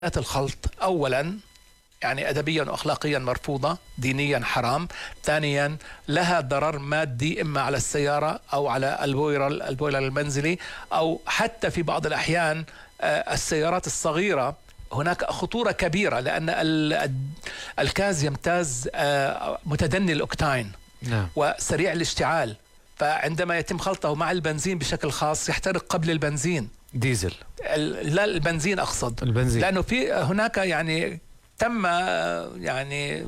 الخلط أولا يعني أدبيا وأخلاقيا مرفوضة، دينيا حرام، ثانيا لها ضرر مادي إما على السيارة أو على البويلر المنزلي، أو حتى في بعض الأحيان السيارات الصغيرة هناك خطورة كبيرة، لأن الكاز يمتاز متدني الأوكتاين وسريع الاشتعال، فعندما يتم خلطه مع البنزين بشكل خاص يحترق قبل البنزين. ديزل؟ لا، البنزين أقصد. البنزين. لأنه في هناك يعني تم يعني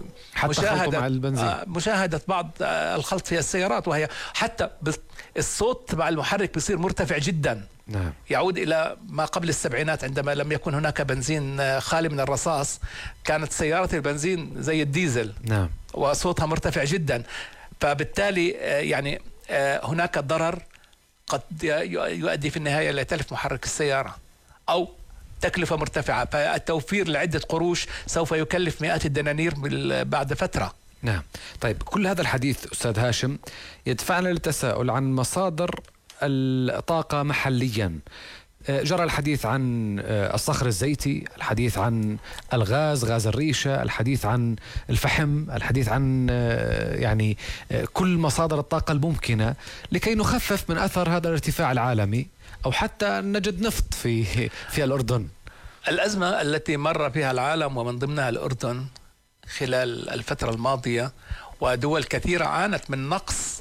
مشاهدة بعض الخلط في السيارات، وهي حتى الصوت تبع المحرك بيصير مرتفع جدا. نعم. يعود إلى ما قبل السبعينات عندما لم يكن هناك بنزين خالي من الرصاص، كانت سيارة البنزين زي الديزل. نعم. وصوتها مرتفع جدا، فبالتالي يعني هناك ضرر قد يؤدي في النهاية إلى تلف محرك السيارة أو تكلفة مرتفعة، فالتوفير لعدة قروش سوف يكلف مئات الدنانير بعد فترة. نعم. طيب، كل هذا الحديث أستاذ هاشم يدفعنا للتساؤل عن مصادر الطاقة محليا. جرى الحديث عن الصخر الزيتي، الحديث عن الغاز، غاز الريشة، الحديث عن الفحم، الحديث عن يعني كل مصادر الطاقة الممكنة لكي نخفف من أثر هذا الارتفاع العالمي، أو حتى نجد نفط في الأردن. الأزمة التي مر فيها العالم ومن ضمنها الأردن خلال الفترة الماضية، ودول كثيرة عانت من نقص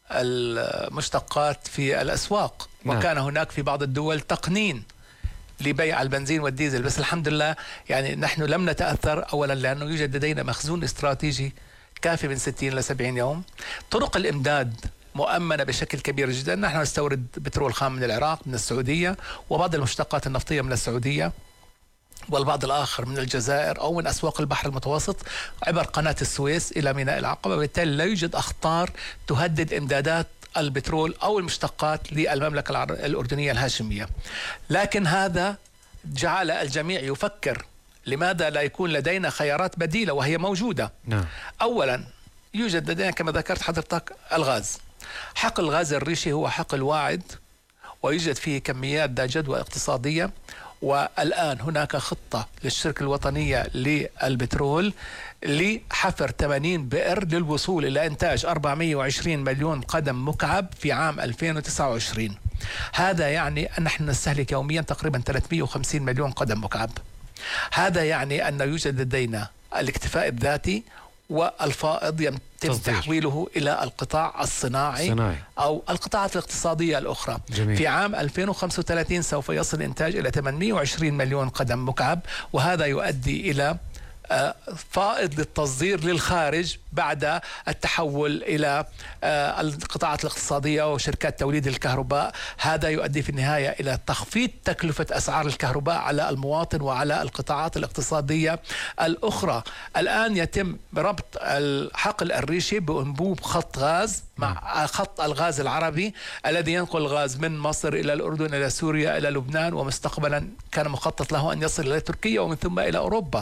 المشتقات في الأسواق. نعم. وكان هناك في بعض الدول تقنين لبيع البنزين والديزل، بس الحمد لله يعني نحن لم نتأثر، أولا لأنه يوجد لدينا مخزون استراتيجي كافي من 60 إلى 70 يوم. طرق الإمداد مؤمنة بشكل كبير جدا. نحن نستورد بترول خام من العراق، من السعودية، وبعض المشتقات النفطية من السعودية، والبعض الآخر من الجزائر أو من أسواق البحر المتوسط عبر قناة السويس إلى ميناء العقبة. بالتالي لا يوجد أخطار تهدد إمدادات البترول أو المشتقات للمملكة الأردنية الهاشمية. لكن هذا جعل الجميع يفكر لماذا لا يكون لدينا خيارات بديلة، وهي موجودة. نعم. أولا يوجد لدينا كما ذكرت حضرتك الغاز. حقل الغاز الريشي هو حقل واعد ويوجد فيه كميات ذات جدوى اقتصادية، والآن هناك خطة للشركة الوطنية للبترول لحفر 80 بئر للوصول إلى إنتاج 420 مليون قدم مكعب في عام 2029. هذا يعني أن نحن نستهلك يوميا تقريبا 350 مليون قدم مكعب. هذا يعني أن يوجد لدينا الاكتفاء الذاتي، والفائض يتم تحويله إلى القطاع الصناعي أو القطاعات الاقتصادية الأخرى. جميل. في عام 2035 سوف يصل الإنتاج إلى 820 مليون قدم مكعب، وهذا يؤدي إلى فائض للتصدير للخارج بعد التحول إلى القطاعات الاقتصادية وشركات توليد الكهرباء. هذا يؤدي في النهاية إلى تخفيض تكلفة أسعار الكهرباء على المواطن وعلى القطاعات الاقتصادية الأخرى. الآن يتم ربط الحقل الريشي بأنبوب خط غاز مع خط الغاز العربي الذي ينقل الغاز من مصر إلى الأردن إلى سوريا إلى لبنان، ومستقبلا كان مخطط له أن يصل إلى تركيا ومن ثم إلى أوروبا.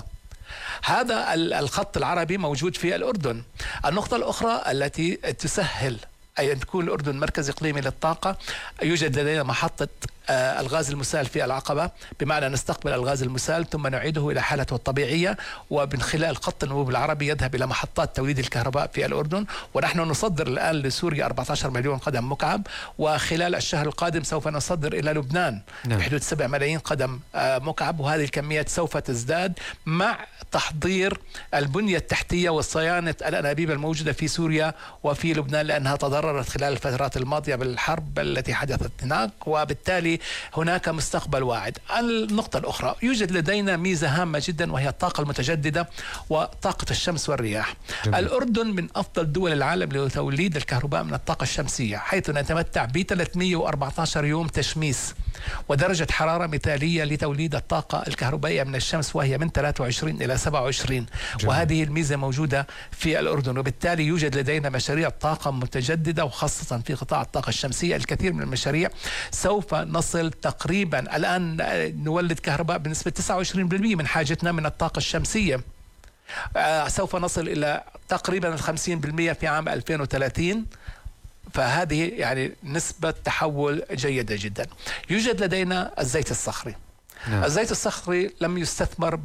هذا الخط العربي موجود في الأردن. النقطة الأخرى التي تسهل أي أن تكون الأردن مركز إقليمي للطاقة، يوجد لدينا محطة الغاز المسال في العقبة، بمعنى نستقبل الغاز المسال ثم نعيده إلى حالته الطبيعية، ومن خلال خط النووب العربي يذهب إلى محطات توليد الكهرباء في الأردن. ونحن نصدر الآن لسوريا 14 مليون قدم مكعب، وخلال الشهر القادم سوف نصدر إلى لبنان بحدود 7 ملايين قدم مكعب، وهذه الكميات سوف تزداد مع تحضير البنية التحتية وصيانة الأنابيب الموجودة في سوريا وفي لبنان، لأنها تضررت خلال الفترات الماضية بالحرب التي حدثت هناك، وبالتالي هناك مستقبل واعد. النقطة الأخرى، يوجد لدينا ميزة هامة جدا وهي الطاقة المتجددة وطاقة الشمس والرياح. جميل. الأردن من أفضل دول العالم لتوليد الكهرباء من الطاقة الشمسية، حيث نتمتع ب 314 يوم تشميس ودرجة حرارة مثالية لتوليد الطاقة الكهربائية من الشمس، وهي من 23 إلى 27. جميل. وهذه الميزة موجودة في الأردن، وبالتالي يوجد لدينا مشاريع طاقة متجددة، وخاصة في قطاع الطاقة الشمسية الكثير من المشاريع. سوف نصل تقريبا الآن نولد كهرباء بنسبة 29% من حاجتنا من الطاقة الشمسية. سوف نصل إلى تقريبا 50% في عام 2030. فهذه يعني نسبة تحول جيدة جدا. يوجد لدينا الزيت الصخري. نعم. الزيت الصخري لم يستثمر